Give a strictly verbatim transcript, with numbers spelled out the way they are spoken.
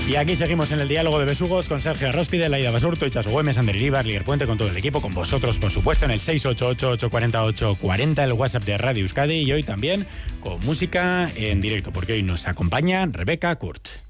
Y aquí seguimos en el diálogo de besugos con Sergio Arróspide, Laida Basurto, Itxaso Güemes, Ander Iribar, Lier Puente, con todo el equipo, con vosotros, por supuesto, en el seis ocho ocho, ocho cuatro ocho, cuatro cero, el WhatsApp de Radio Euskadi, y hoy también con música en directo, porque hoy nos acompaña Rebeca Kurt.